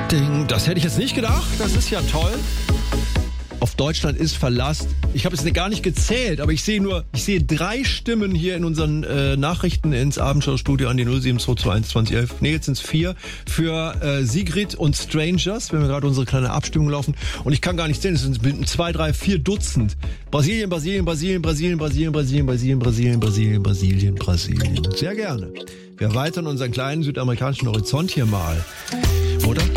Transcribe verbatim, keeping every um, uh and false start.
Ding, das hätte ich jetzt nicht gedacht. Das ist ja toll. Auf Deutschland ist Verlass. Ich habe es gar nicht gezählt, aber ich sehe nur, ich sehe drei Stimmen hier in unseren äh, Nachrichten ins Abendschau-Studio an die null sieben zwei zwei eins zwanzig elf. Nee, jetzt sind es vier. Für äh, Sigrid und Strangers, wenn wir gerade unsere kleine Abstimmung laufen. Und ich kann gar nicht zählen, es sind zwei, drei, vier Dutzend. Brasilien, Brasilien, Brasilien, Brasilien, Brasilien, Brasilien, Brasilien, Brasilien, Brasilien, Brasilien, Brasilien. Sehr gerne. Wir erweitern unseren kleinen südamerikanischen Horizont hier mal. Oder?